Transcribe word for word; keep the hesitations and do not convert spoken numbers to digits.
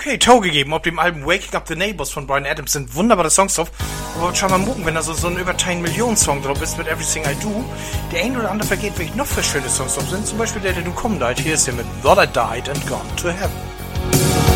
Okay, Tau gegeben. Auf dem Album Waking Up the Neighbors von Bryan Adams sind wunderbare Songs drauf. Aber schau mal gucken, wenn da so, so ein über eine Million Song drauf ist mit Everything I Do, der ein oder andere vergeht, welche noch für schöne Songs drauf sind. Zum Beispiel der, der du kommen leid. Hier ist der mit Thought I Died and Gone to Heaven.